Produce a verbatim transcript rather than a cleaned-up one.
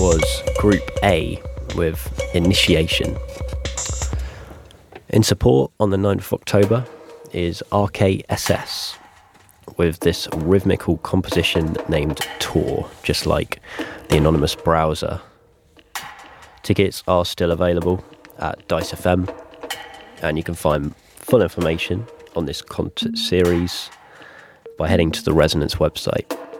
was Group A with Initiation. In support on the ninth of October is R K S S with this rhythmical composition named Tour, just like the anonymous browser. Tickets are still available at Dice F M, and you can find full information on this concert series by heading to the Resonance website.